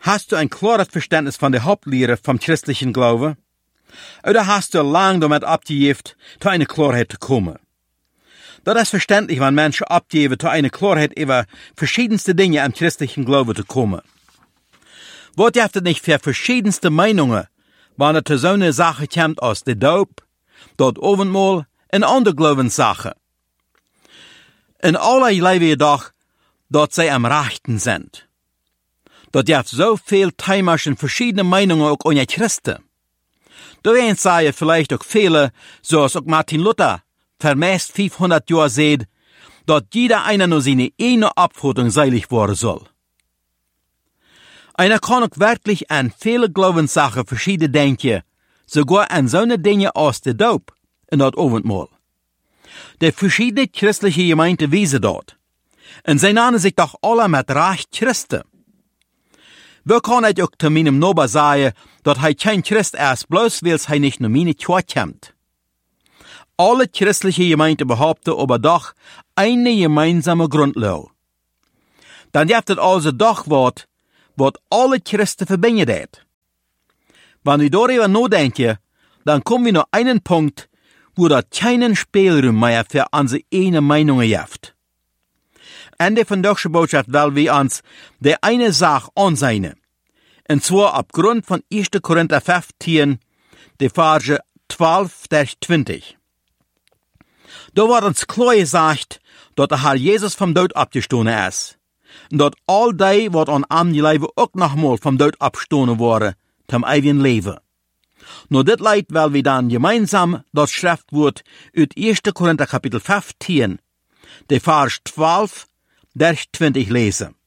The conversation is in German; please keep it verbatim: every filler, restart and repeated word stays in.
Hast du ein klares Verständnis von der Hauptlehre vom christlichen Glauben? Oder hast du lang damit abgegeben, zu einer Klarheit zu kommen? Das ist verständlich, wenn Menschen abgeben, zu einer Klarheit über verschiedenste Dinge im christlichen Glauben zu kommen. Was gibt es nicht für verschiedenste Meinungen, wenn es zu so einer Sache kommt aus der Doop, dort Abendmahl und andere Glaubenssachen? In alle leben jedoch, dass sie am Rechten sind. Dort gibt so viel Teilmasch und verschiedene Meinungen auch unter Christen. Da werden sie vielleicht auch viele, zoals auch Martin Luther, vermeest vierhundert Jahre seht, dass jeder einer nur seine eine Abfuhrung seilig worden soll. Einer kann auch wirklich an viele Glaubenssachen verschieden denken, sogar an so eine Dinge aus der Doop und das Abendmahl. Die verschiedenen christliche Gemeinden wiesen dort. Und sie nennen sich doch alle mit Recht Christen. Wir können auch zu meinem Nachbar sagen, dass er kein Christ ist, bloß weil er nicht nur meine Kirche kommt. Alle christliche Gemeinden behaupten aber doch eine gemeinsame Grundlage. Dann gibt es also doch was, was alle Christen verbindet. Wenn wir darüber nachdenken, dann kommen wir noch einen Punkt, wo da keinen Spielraum mehr für unsere eine Meinung gibt. Ende von der Botschaft will wir uns der eine Sache ansehen. Und zwar aufgrund von erster Korinther fünfzehn, die Verse zwölf bis zwanzig. Da wird uns klar gesagt, dass der Herr Jesus vom Tod abgestoßen ist. Und dass all die, was an am Leben auch nochmal vom Tod abgestoßen worden, zum ewigen Leben. Nur dit leid, weil wir dann gemeinsam das Schriftwort aus erster Korinther Kapitel fünfzehn, die Vers zwölf bis zwanzig lesen.